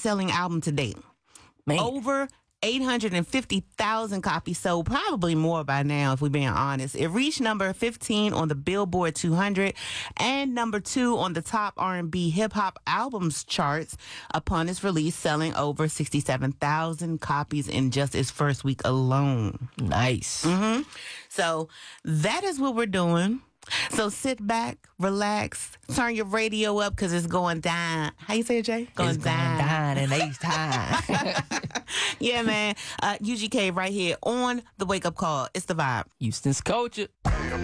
selling album to date. Man. Over 850,000 copies sold, probably more by now if we're being honest. It reached number 15 on the Billboard 200 and number 2 on the top R&B hip-hop albums charts upon its release, selling over 67,000 copies in just its first week alone. Nice. So that is what we're doing. So sit back, relax, turn your radio up because it's going down. How you say it, Jay? It's going down in Ace time. Yeah, man. UGK right here on the Wake Up Call. It's the vibe. Houston's culture.